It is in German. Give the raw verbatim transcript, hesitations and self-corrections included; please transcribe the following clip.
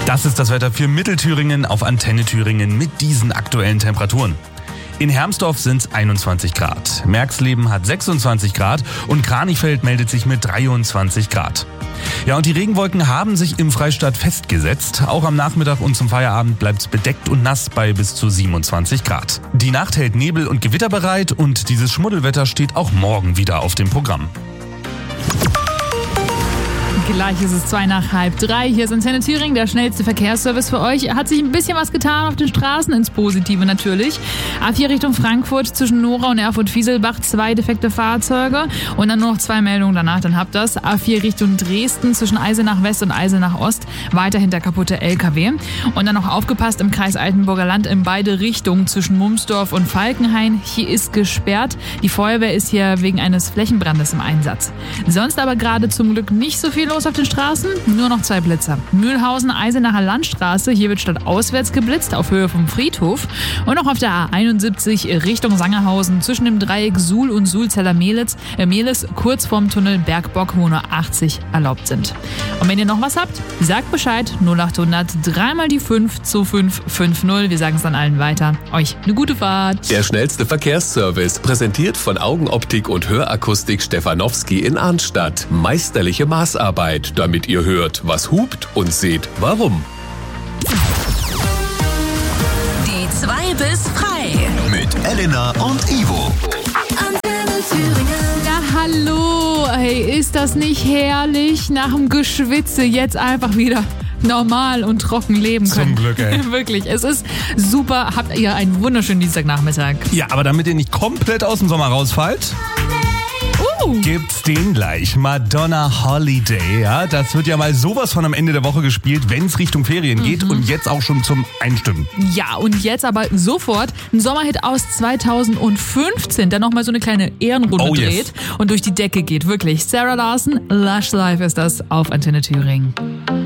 Das ist das Wetter für Mittelthüringen auf Antenne Thüringen mit diesen aktuellen Temperaturen. In Hermsdorf sind es einundzwanzig Grad, Merxleben hat sechsundzwanzig Grad und Kranichfeld meldet sich mit dreiundzwanzig Grad. Ja, und die Regenwolken haben sich im Freistaat festgesetzt. Auch am Nachmittag und zum Feierabend bleibt es bedeckt und nass bei bis zu siebenundzwanzig Grad. Die Nacht hält Nebel und Gewitter bereit und dieses Schmuddelwetter steht auch morgen wieder auf dem Programm. Gleich ist es zwei nach halb drei. Hier ist Antenne Thüringen, der schnellste Verkehrsservice für euch. Hat sich ein bisschen was getan auf den Straßen, ins Positive natürlich. A vier Richtung Frankfurt zwischen Nora und Erfurt-Fieselbach, zwei defekte Fahrzeuge. Und dann nur noch zwei Meldungen danach, dann habt ihr das. A vier Richtung Dresden zwischen Eisenach West und Eisenach Ost, weiterhin der kaputte L K W. Und dann noch aufgepasst im Kreis Altenburger Land in beide Richtungen zwischen Mumsdorf und Falkenhain. Hier ist gesperrt. Die Feuerwehr ist hier wegen eines Flächenbrandes im Einsatz. Sonst aber gerade zum Glück nicht so viel los auf den Straßen, nur noch zwei Blitzer. Mühlhausen, Eisenacher Landstraße, hier wird statt auswärts geblitzt auf Höhe vom Friedhof. Und noch auf der A einundsiebzig Richtung Sangerhausen zwischen dem Dreieck Suhl und Sulzeller-Mehlis, äh, Mehlis, kurz vorm Tunnel Bergbock, wo nur achtzig erlaubt sind. Und wenn ihr noch was habt, sagt Bescheid, null achthundert, dreimal die fünf zu fünf fünf null. Wir sagen es dann allen weiter. Euch eine gute Fahrt. Der schnellste Verkehrsservice, präsentiert von Augenoptik und Hörakustik Stefanowski in Arnstadt. Meisterliche Maßarbeit, damit ihr hört, was hupt und seht, warum. Die zwei bis frei. Mit Elena und Ivo. Antenne Thüringen. Ja, hallo. Hey, ist das nicht herrlich? Nach dem Geschwitze jetzt einfach wieder normal und trocken leben können. Zum Glück, ey. Wirklich, es ist super. Habt ihr einen wunderschönen Dienstagnachmittag. Ja, aber damit ihr nicht komplett aus dem Sommer rausfallt, Uh. gibt's den gleich. Madonna Holiday, ja, das wird ja mal sowas von am Ende der Woche gespielt, wenn es Richtung Ferien geht Mhm. und jetzt auch schon zum Einstimmen. Ja, und jetzt aber sofort ein Sommerhit aus zweitausendfünfzehn, der nochmal so eine kleine Ehrenrunde Oh, dreht yes. und durch die Decke geht. Wirklich. Sarah Larson, Lush Life ist das auf Antenne Thüringen.